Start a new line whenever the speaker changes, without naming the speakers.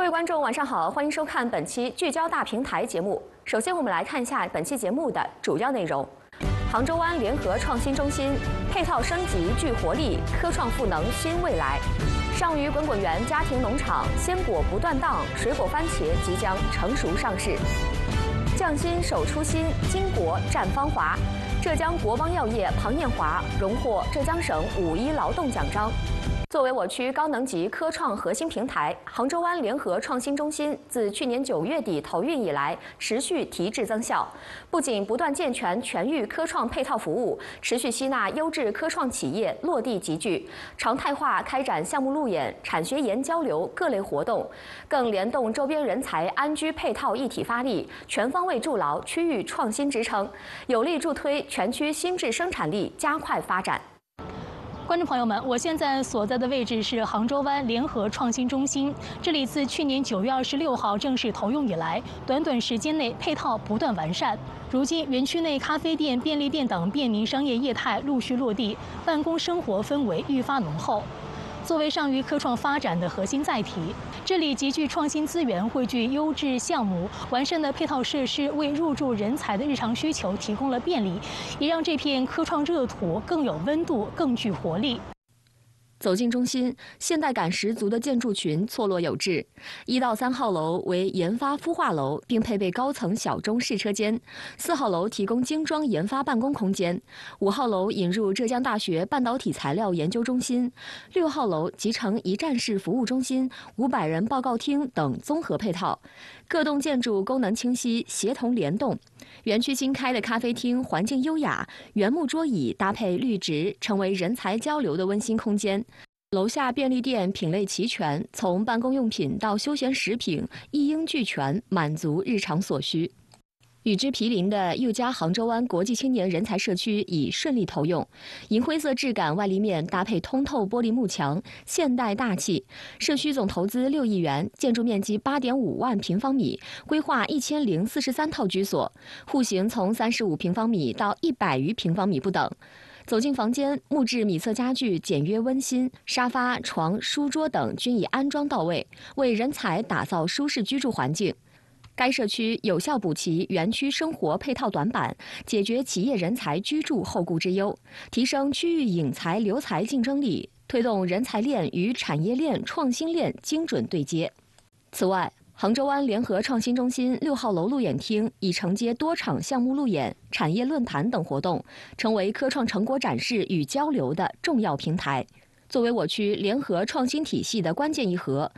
位观众，晚上好，欢迎收看本期聚焦大平台节目。首先，我们来看一下本期节目的主要内容：杭州湾联合创新中心配套升级具活力，科创赋能新未来。上虞滚滚园家庭农场鲜果不断档，水果番茄即将成熟上市。匠心守初心，巾帼绽芳华。浙江国邦药业庞艳华荣获浙江省5·1劳动奖章。作为我区高能级科创核心平台，杭州湾联合创新中心自去年9月底投运以来，持续提质增效，不仅不断健全全域科创配套服务，持续吸纳优质科创企业落地集聚，常态化开展项目路演、产学研交流各类活动，更联动周边人才安居配套一体发力，全方位筑牢区域创新支撑，有力助推全区新质生产力加快发展。
观众朋友们，我现在所在的位置是杭州湾联合创新中心。这里自去年9月26号正式投用以来，短短时间内配套不断完善。如今，园区内咖啡店、便利店等便民商业业态陆续落地，办公生活氛围愈发浓厚。作为上虞科创发展的核心载体，这里集聚创新资源，汇聚优质项目，完善的配套设施为入驻人才的日常需求提供了便利，也让这片科创热土更有温度、更具活力。
走进中心，现代感十足的建筑群错落有致。1到3号楼为研发孵化楼，并配备高层小中试车间；4号楼提供精装研发办公空间；5号楼引入浙江大学半导体材料研究中心；6号楼集成一站式服务中心、500人报告厅等综合配套。各栋建筑功能清晰，协同联动。园区新开的咖啡厅环境优雅，原木桌椅搭配绿植，成为人才交流的温馨空间。楼下便利店品类齐全，从办公用品到休闲食品一应俱全，满足日常所需。与之毗邻的佑家杭州湾国际青年人才社区已顺利投用，银灰色质感外立面搭配通透玻璃幕墙，现代大气。社区总投资6亿元，建筑面积8.5万平方米，规划1043套居所，户型从35平方米到100余平方米不等。走进房间，木质米色家具简约温馨，沙发、床、书桌等均已安装到位，为人才打造舒适居住环境。该社区有效补齐园区生活配套短板，解决企业人才居住后顾之忧，提升区域引才留才竞争力，推动人才链与产业链、创新链精准对接。此外，杭州湾联合创新中心6号楼路演厅已承接多场项目路演、产业论坛等活动，成为科创成果展示与交流的重要平台。作为我区联合创新体系的关键一核，